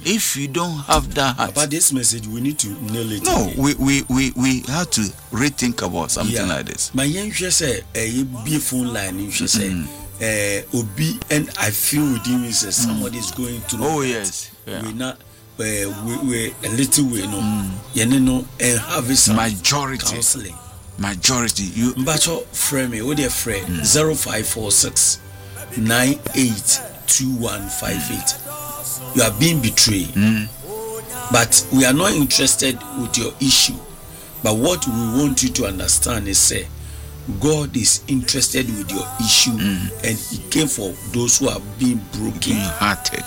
If you don't have that heart, about this message, we need to nail it. No, we have to rethink about something like this. My young say a beautiful line. You should say Obi, and I feel with him is somebody is going through. Oh yes, we not we a little way no. You know, and have some majority counseling. Majority you. Mbacho frame me. What they frame 0546 982158. You are being betrayed, but we are not interested with your issue. But what we want you to understand is, say, God is interested with your issue, and He came for those who are being broken hearted.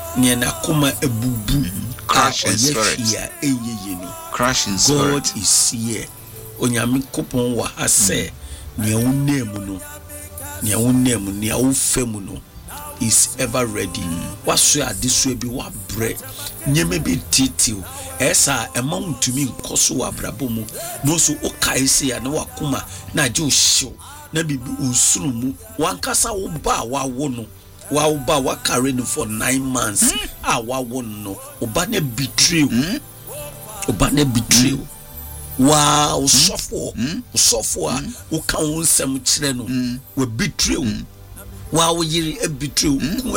Crushing spirit. Crushing spirit. God is here. Onyame kopon wa hase ne wonemu no, ne wonemu ne awofemu no. Is ever ready. What's your addition be what bread? Nyeme be titil. Esa amount to me koso abrabomu. No so okay say na wakuma na jo show. Na bibi usunumu. Wankasa uba wa wono. Wa uba wa carry no for 9 months. Wa wono. Oba ne betray. Oba ne betray. Wa usofo. Usofo a uka wonsem kire no. We betray. Wow, you a betray,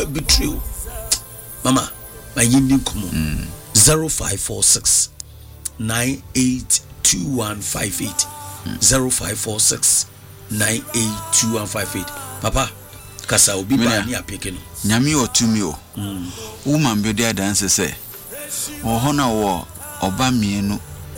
Mama, my Indian come 0546 982158 0546 982158. Papa, Kasa will be by me a picking. Nyami or Tumio, woman be there dance say, or Hona war, or Bamieno.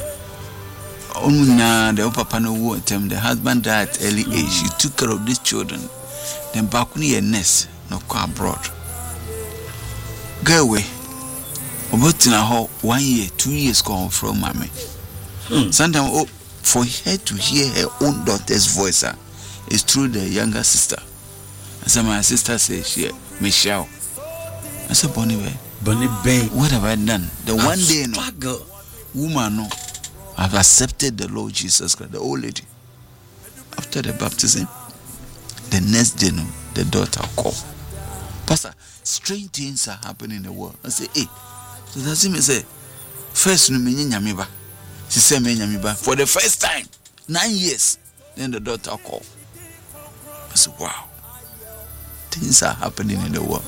Omuna, the Papa no war term, the husband died at early age. He took care of these children. Then back near nest, no go abroad. Go away. About in a hole 1 year, 2 years gone from mommy. Sometimes for her to hear her own daughter's voice is through the younger sister. I said, my sister says she Michelle. I said, Bonnie Bay, what have I done? The one day no woman no I've accepted the Lord Jesus Christ, the old lady. After the baptism. The next day, no, the daughter called. Pastor, strange things are happening in the world. I say, hey, so that's him. Say, first, no, me nyamiba. She said, me nyamiba for the first time, 9 years. Then the daughter called. I said, wow, things are happening in the world.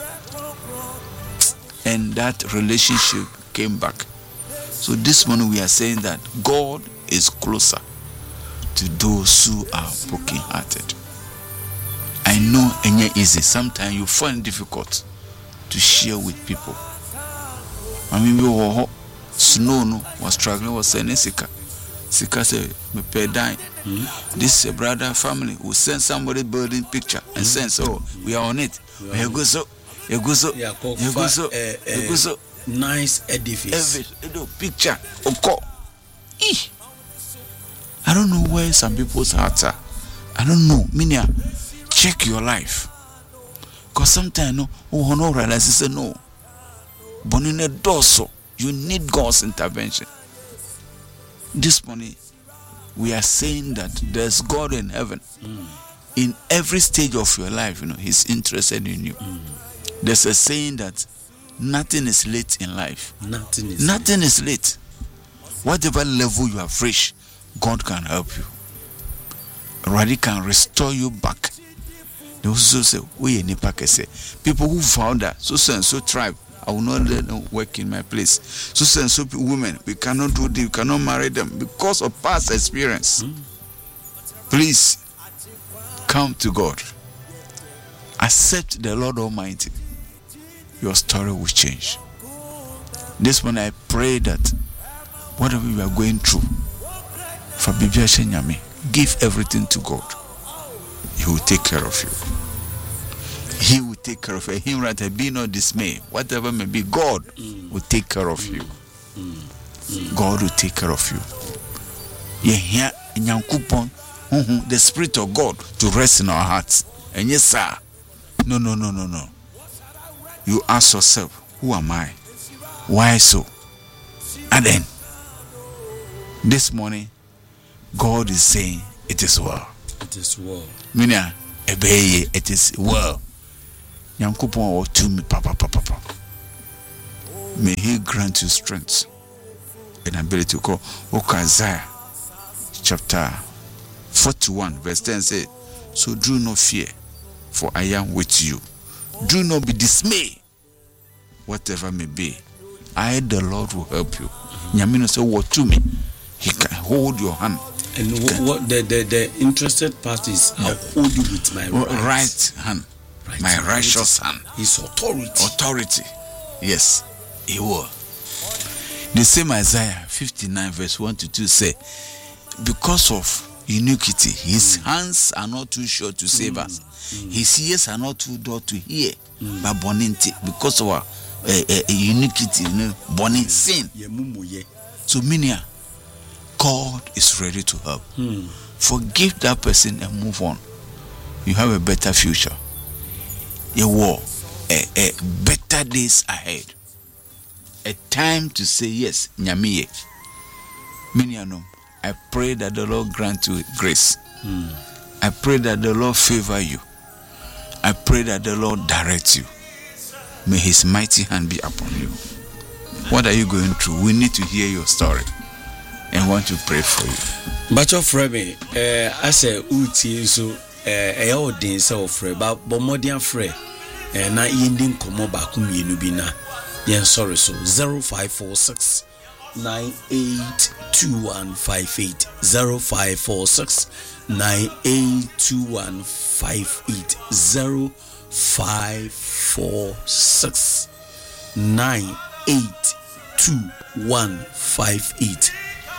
And that relationship came back. So this morning we are saying that God is closer to those who are broken-hearted. I know it's easy. Sometimes you find it difficult to share with people. I mean, we were snow no was struggling, was saying Sika. Sika said, me pay dying. This brother family will send somebody building picture and send, so we are on it. You go so. Nice edifice. Picture. I don't know where some people's hearts are. I don't know. Minia. Check your life. Because sometimes no realize no. Bonine doso. You need God's intervention. This morning we are saying that there's God in heaven. In every stage of your life, He's interested in you. There's a saying that nothing is late in life. Nothing is late. Whatever level you have reached, God can help you. Already can restore you back. They also say, we people who found that so and so tribe, I will not let them work in my place. So and so women, we cannot do this, we cannot marry them because of past experience. Please come to God. Accept the Lord Almighty. Your story will change. This morning I pray that whatever you are going through, for Bibia Shenyame, give everything to God. He will take care of you. He will take care of you. Him rather be not dismayed. Whatever may be, God will take care of you. God will take care of you. The Spirit of God to rest in our hearts. And yes, sir. No. You ask yourself, who am I? Why so? And then, this morning, God is saying, it is well. It is well. Minia, ebeye, it is well. Yankupon or to me, papa. May He grant you strength and ability to call Isaiah chapter 41 verse 10 says, so do not fear, for I am with you. Do not be dismayed, whatever may be. I, the Lord, will help you. Nyamino say, what to me? He can hold your hand. And what the interested part is, I'll hold you with my right hand. My righteous hand. His authority. Yes, he will. The same Isaiah 59 verse 1 to 2 say, because of iniquity, his hands are not too short to save us. His ears are not too dull to hear. But boninti, because of our iniquity, burning sin. So Minia, God is ready to help. Forgive that person and move on. You have a better future. A war, a better days ahead. A time to say yes, Nyamiye. Minia no. I pray that the Lord grant you grace. I pray that the Lord favor you. I pray that the Lord direct you. May his mighty hand be upon you. What are you going through? We need to hear your story and want to pray for you. But your friend, I say, Uti, so a audience of Fred, but Bomodian Fred, and I ending Komo Bakumi Nubina. Yes, sorry, so 0546 982158 0546 982158 0546 982158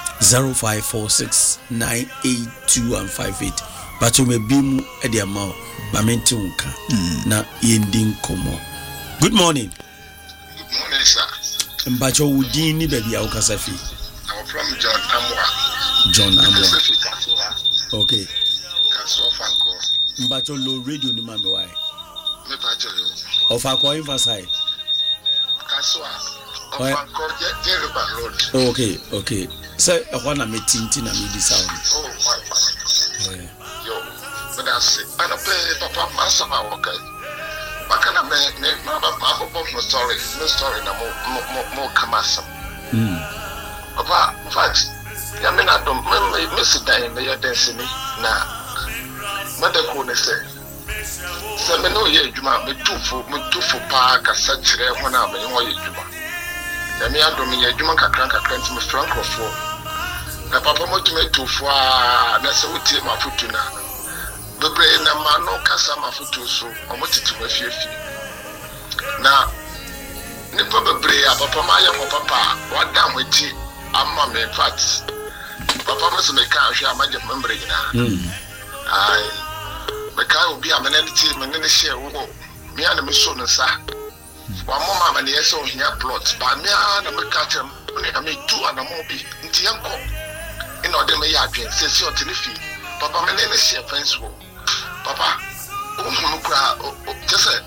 0546 982158 but you may be at the amount Bamentunka na ending Komo. Good morning. Good morning, sir. Mbacho Udini baby Aukasafi. I'm from John Amwa. John Amwa. Okay. Kaswa Fanko. Mbacho low radio ni mame why? Me pacho yo. Ofako emphasize. Kaswa. Fanko Jeriba Road. Okay. Say one me tinti na me sound. Oh, fine. Yo. But that's it. I don't pay Papa Masama okay. Bakana me no story na mo kamasa. Papa, in fact, ya me na dom me sit down me ya dance ni na madako ne say me no ye adwuma me tufo pa ka sa kire ho na me ho ye adwuma. Ya me adom ye adwuma kakra nti me frankrofo. Na papa mo tume tufo na se wutie mafutu na bebre na mano kasa mafutu so omotiti mafiefi na nipa bebre papa ma ya papa wada hweti amma me fat papa mo se me ka hwe amaje membre nyina ai me ka obi amenenti me ne share wo me ana me so no sa wa mo ma ne yeso hia plot ba me ana me ka tem ne ka me tu ana mo bi nti yanko ina ode me ya adwen se si otinifi papa me ne share fence wo Papa, just say,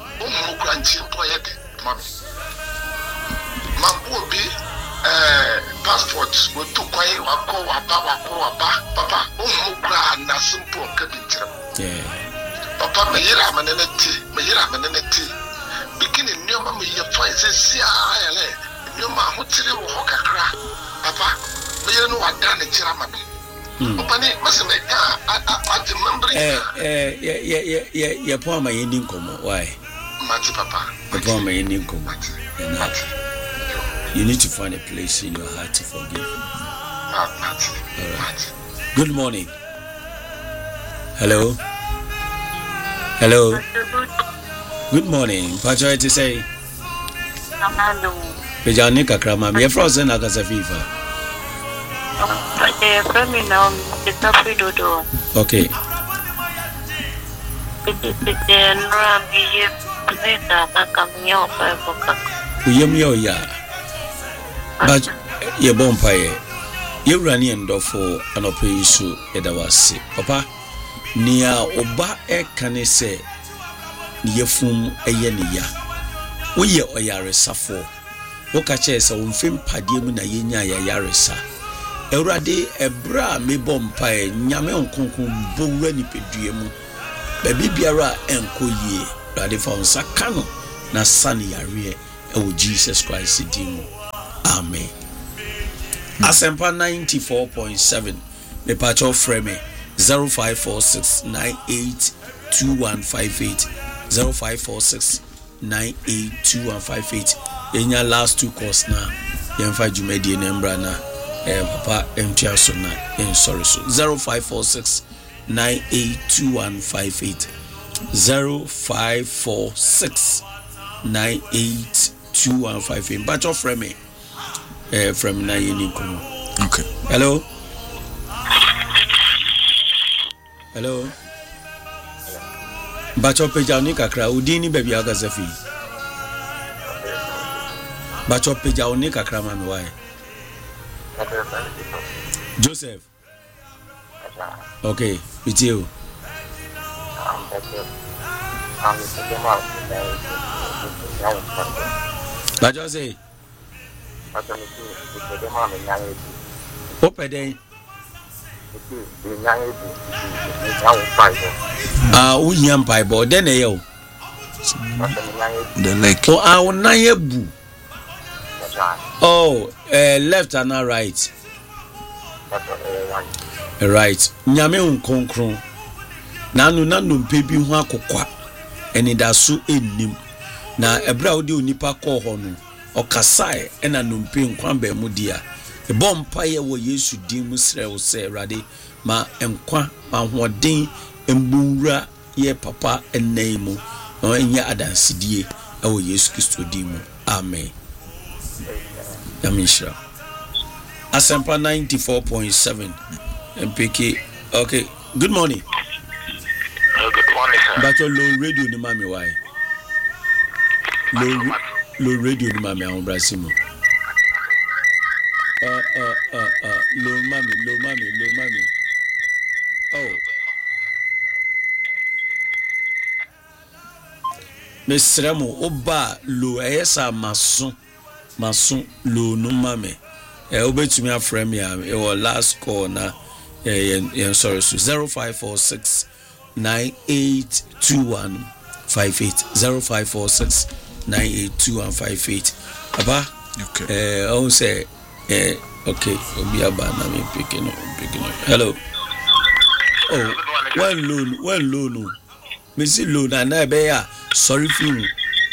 passport with 2 coin, Papa, na simple cabin. Papa, Mayra, beginning new mamma, your fight says, your mamma, Papa, may you know what done in Germany. Must make yeah, poor my ending come. Why? Mati Papa. The poor my ending come. You need to find a place in your heart to forgive. Alright. Good morning. Hello. Good morning. Pacho to say. Pejani kakrama. Me frozen akasafifa. Okay. Uyemyo ya. But ye bompaye. Ye rani endofo anope isu edawase. Papa, niya oba kane se niye fum eye niya. Uye oyaresa fo. Woka chese umfim padiem na yenya ya yaresa. Eurade ebra me bompae nyame onkonkon bowura ni pedue mu ba bibiara enkoyie rade fa onsa kano na sane yare e wo Jesus Christ dimu Amen. Asempa 94.7. Me pacho frame 0546982158 0546982158. Enya last 2 course na yemfa jumedi nembra na papa mtiaso na sorry so 0546982158 0546982158. Pacho frame from na yeni komo. Okay. Hello. Hello. Bacho peja ni kakra udini baby agasafi. Bacho peja oni kakra mami why? Joseph. Okay, with you. Bacho say. Open we yam Bible then yo The leg. Oh nayebu. Oh left and right. Right. Nyame unkonkron. Nanu mpebi ho akokwa. Eni da so enim. Na ebra odi onipa ko ho no. Okasae ena numpe nkwan ba mu dia. Ebompa ye wo Yesu din mu sre wo se Awurade ma enkwa ahoden embunwura ye papa ennan mu na enya adansidie e wo Yesu Kristo din mu. Amen. Yamishra. Asempa 94.7 MPK. Okay. Good morning. Good morning, sir. But your low radio ni mami why? Low radio ni mami awon brasimo. Low mami. Oh. Mesremo oba low esa masun low no mami. Obetumi aframe ya last call na sorry so 0546 982158 0546 982158. Papa, okay. I will say okay, obi abana me picking up. Hello. Oh, one loan. Me see loan and I be ya sorry for you.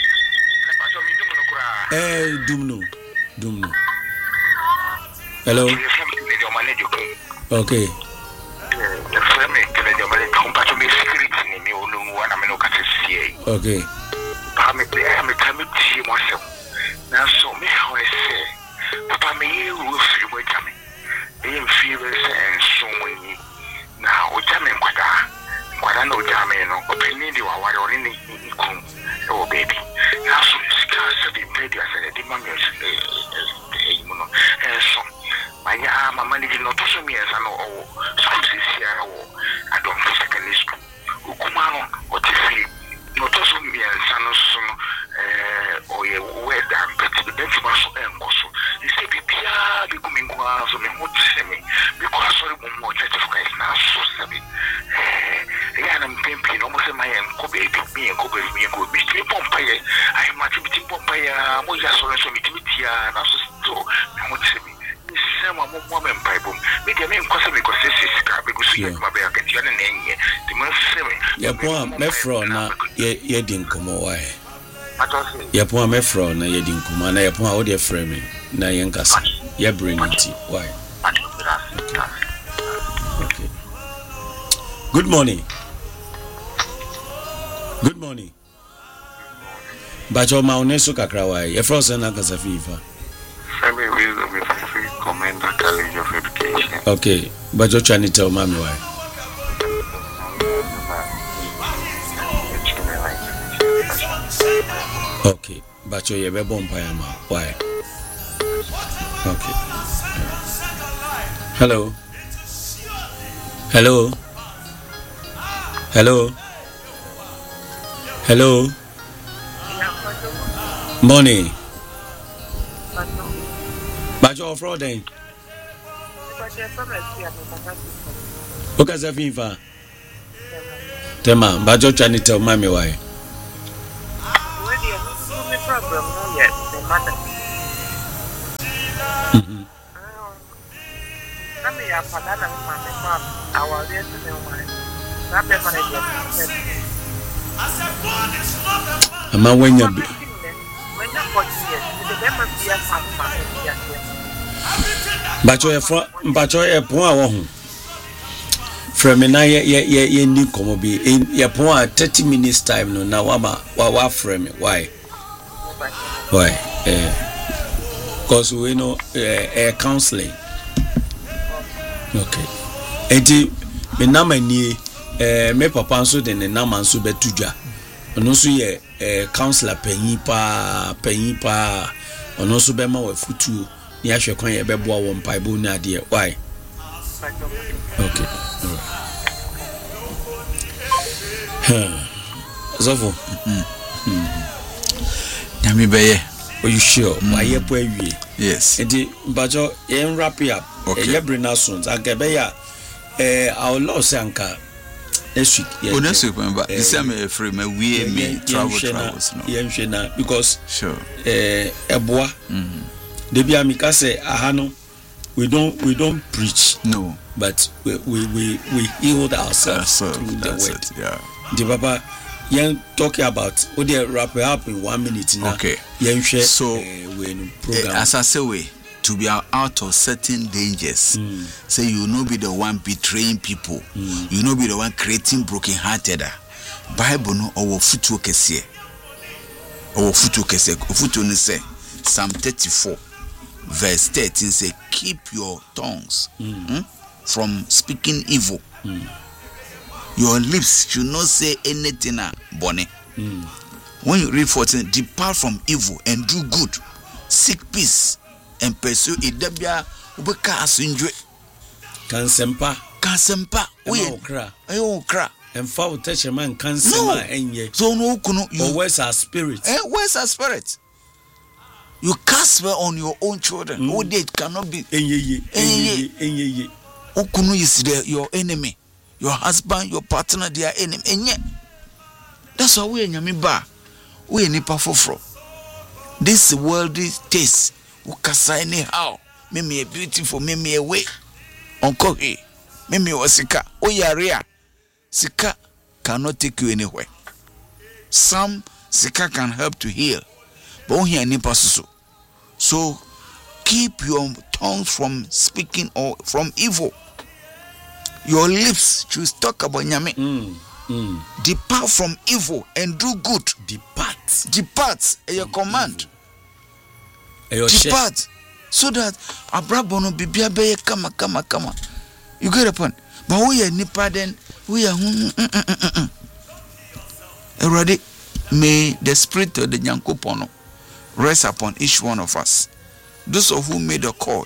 Dumno. Hello. Okay. Okay. Now, so me how I say, Papa, me will feel with me. They inferior and so many. Now, Jamin Quada no Jamino, opening the water or any income, oh baby. Now, so scarce the media said, the mammy and so. My money did not also me as I know, something here. I don't know secondary school. Ukumano, what if he not also me and son or a word and petty benchmark and also. He said, Pia, becoming was on the hot semi because sorry, more church of Christ now so savvy. Again, I'm pimping almost my and Kobe, me and Kobe, me and Kobe, Mr. Pompey. I am attributing Pompey, Moya, so and so, Mititia, and also so, what semi. Some woman Bible. Make a name because because you have my back at your name. The most semi. Yapon mefro na ye din komo why. Yapon mefro na ye din komo na yapon how dey frame na yen kasa. Ye bring it why. Okay. Good morning. Bajo ma oneso kakra why. Ye froze na kasa fifa. Family wisdom is free Commander College of Education. Okay, but you're trying to tell mommy why. Okay, but you're a bonfire why? Okay. Hello. Money. Bajo fraud then. Okay, Zafifa. Tema, Bajo trying tell mommy why. Ama wanya bi. Bacho e pon a wo ho. From na ye ni komo bi ye pon a 30 minutes time no na wa frame why cause we know counseling. Okay. Enti me na mani me papa nso de ne na man so betudwa. Ono so ye counselor panyin pa ono so be ma wa futuo ni ahwe kwan ye beboa wo mpaibo ni ade why. Okay. Zofo. Nyami beye. Are you sure? Why ye po awie? Yes. Enti mbajo ye wrap up. Ye brina sons agebe ya our law sanka next week. Next week remember this time free me we me travels no. Ye nhwe na because sure. Eboa. De bia mi ka say aha no we don't preach. No. But we healed ourselves through the word. Yeah. The Baba yen talking about what they wrap it up in 1 minute now. Okay. Yen share so when program as I say we to be out of certain dangers. Say you no be the one betraying people. You no be the one creating broken hearted. Bible no owo futu kese. Owo futu kese. Futu ni say Psalm 34 verse 13 say keep your tongues from speaking evil. Your lips should not say anything bonny. When you read 14, depart from evil and do good. Seek peace and pursue it. Debia ubeka asunjwe. Kansempa. Ayo kra. And for touch a man kansema enye. So no kuno you. Where's our spirit? Where's our spirit? You cast spell on your own children. Who it cannot be. Enye. Ukunu is your enemy. Your husband, your partner, they are enemy. That's why we nyami ba. We nipa foforo. This worldly taste. Ukasa anyhow. Me beautiful, me a way. Uncle he. Me wasika. Oyaria. Sika cannot take you anywhere. Some sika can help to heal. But here nipa so keep your tongues from speaking or from evil. Your lips should talk about nyame. Depart from evil and do good. Depart. Your command. Depart. So that abrabono bibia be kama. You get the point? But we are nipa then we are already. May the spirit of the Nyankopon rest upon each one of us. Those of who made a call,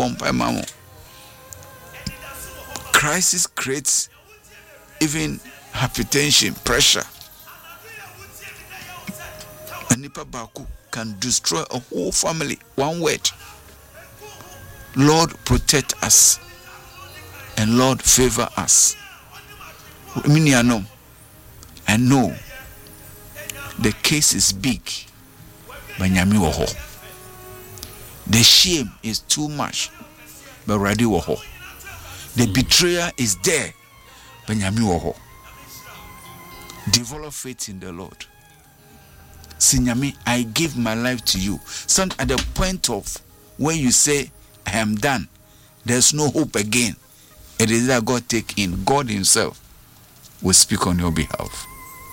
crisis creates even hypertension, pressure. A nipa baku can destroy a whole family. One word. Lord, protect us. And Lord, favor us. I know the case is big. But nyami woho. The shame is too much. But ready woho. The betrayer is there. But nyami woho. Develop faith in the Lord. See nyami, I give my life to you. Some at the point of when you say I am done, there's no hope again. It is that God take in. God himself will speak on your behalf.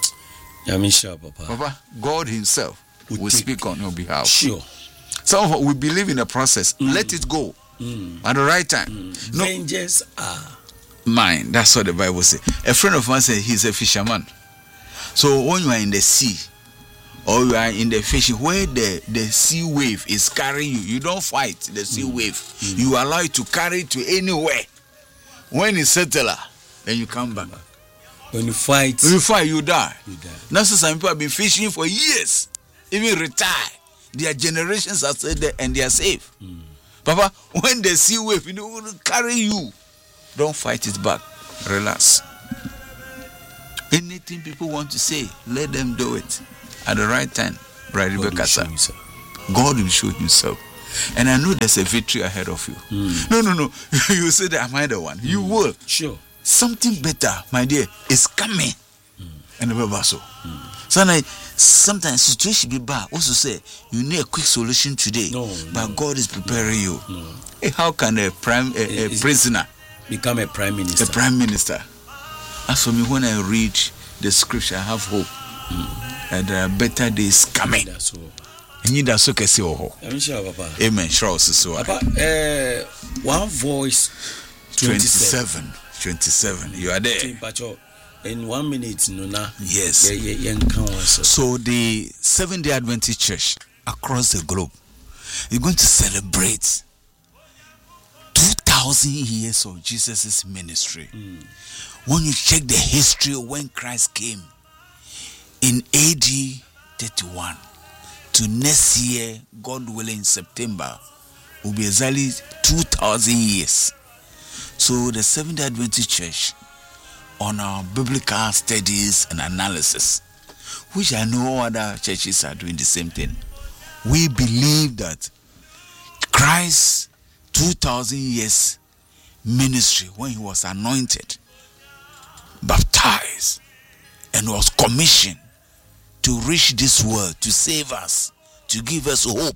Papa, God himself will speak on your behalf. Sure. Some of us, we believe in the process. Let it go at the right time. No. Vengeance are mine. That's what the Bible says. A friend of mine said he's a fisherman. So when you are in the sea or you are in the fishing where the sea wave is carrying you, you don't fight the sea wave. You allow it to carry to anywhere. When it's settled, then you come back. When you fight, you die. Now, some people have been fishing for years, even retire. Their generations are still there and they are safe. Papa, when the sea wave will carry you, don't fight it back. Relax. Anything people want to say, let them do it at the right time. Brother Rebecca, God will show himself. And I know there's a victory ahead of you. No. You say that, am I the one? You will. Sure. Something better, my dear, is coming. And the Bible so. Sometimes situation be bad. Also say you need a quick solution today. But God is preparing you. Hey, how can a prisoner become a prime minister? A prime minister. As for me, when I read the scripture, I have hope. And there are better days coming. That's all. And you that's okay. See, I'm sure, Papa. Amen. Sure, so. Papa, One Voice 27. 27. You are there. In 1 minute, Yes. So the Seventh-day Adventist Church across the globe is going to celebrate 2,000 years of Jesus' ministry. When you check the history of when Christ came in AD 31 to next year, God willing, September, will be exactly 2,000 years. So the Seventh-day Adventist Church, on our biblical studies and analysis, which I know other churches are doing the same thing, we believe that Christ's 2,000 years ministry, when he was anointed, baptized, and was commissioned to reach this world, to save us, to give us hope,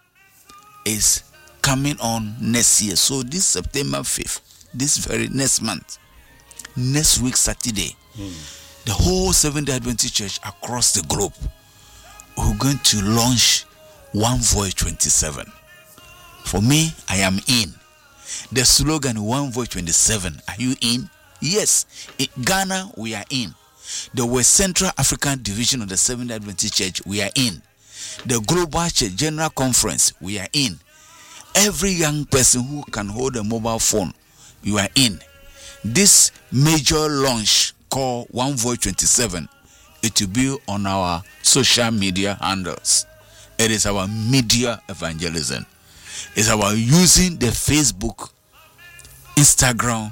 is coming on next year. So this September 5th, this very next month, next week Saturday, the whole Seventh-day Adventist Church across the globe, we're going to launch One Voice 27. For me, I am in. The slogan One Voice 27. Are you in? Yes. In Ghana, we are in. The West Central African Division of the Seventh-day Adventist Church, we are in. The Global Church General Conference, we are in. Every young person who can hold a mobile phone, you are in. This major launch called One Voice 27, it will be on our social media handles. It is our media evangelism. It's about using the Facebook, Instagram,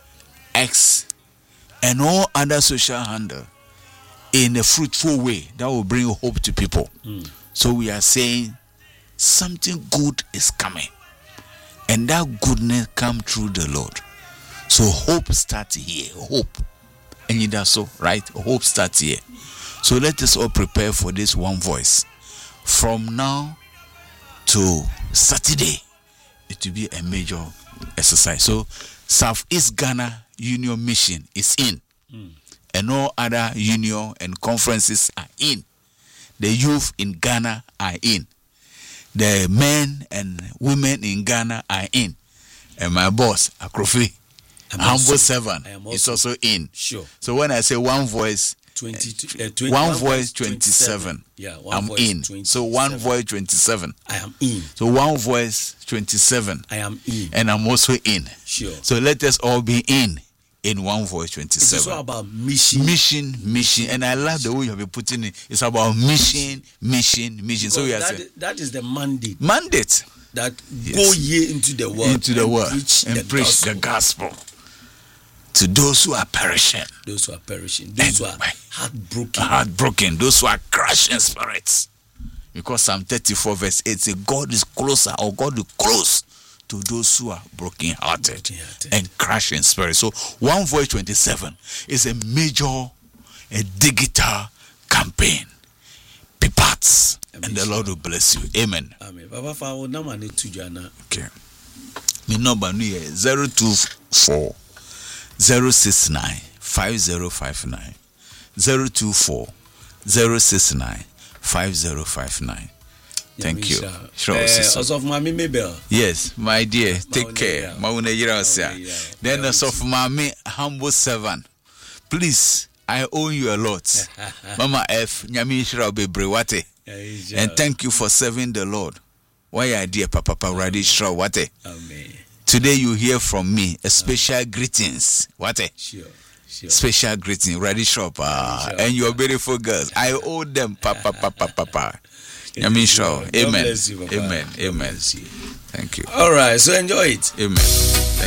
X, and all other social handle in a fruitful way that will bring hope to people. So we are saying something good is coming, and that goodness come through the Lord. So hope starts here. Hope. And you that's so, right? Hope starts here. So let us all prepare for this One Voice. From now to Saturday, it will be a major exercise. So Southeast Ghana Union Mission is in. And all other union and conferences are in. The youth in Ghana are in. The men and women in Ghana are in. And my boss, Akrofi, Humble 7, is also in. Sure. So when I say One Voice, 1 Voice 27, I'm in. 27. So 1 Voice 27, I am in. So 1 Voice 27, I am in. And I'm also in. Sure. So let us all be in 1 Voice 27. It's all about mission. Mission. And I love the way you have been putting it. It's about mission. So we are saying that is the mandate. That go ye into the world. And preach the gospel to those who are perishing. Those who are heartbroken. Those who are crushed spirits. Because Psalm 34 verse 8 says, God is closer, or God is close to those who are broken-hearted and crushed in spirit. So 1 Voice 27 is a major digital campaign. Be part, and the Lord will bless you. Amen. Amen. Okay. My number is 024 069 5059. 024 069 5059. Thank you. Sure. Of Mami Mabel. Yes, my dear. Take care. Then of Mami Humble 7. Please, I owe you a lot. Mama F. Nyami Shira Bebrewate. And thank you for serving the Lord. Why are dear Papa Radish Wate? Amen. Today you hear from me a special greetings. Wate? Sure. Special greeting, Radish and your beautiful girls. I owe them, Papa. Amen. Amen. Thank you. All right, so enjoy it. Amen.